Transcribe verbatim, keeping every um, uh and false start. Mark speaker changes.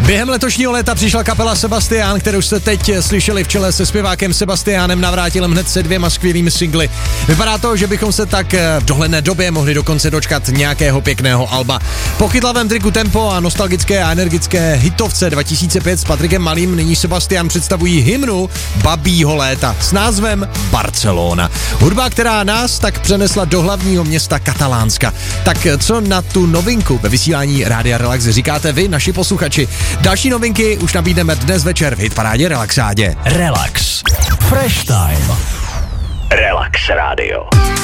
Speaker 1: Během letošního léta přišla kapela Sebastian, kterou jste teď slyšeli v čele se zpěvákem Sebastianem Navrátilem hned se dvěma skvělými singly. Vypadá to, že bychom se tak v dohledné době mohli dokonce dočkat nějakého pěkného alba. Po chytlavém triku Tempo a nostalgické a energické hitovce dva tisíce pět s Patrikem Malým nyní Sebastian představují hymnu babího léta s názvem Barcelona. Hudba, která nás tak přenesla do hlavního města Katalánska. Tak co na tu novinku ve vysílání Rádia Relax říkáte vy, naši posluchači? Další novinky už nabídneme dnes večer v hitparádě Relaxádě.
Speaker 2: Relax. Fresh Time. Relax Radio.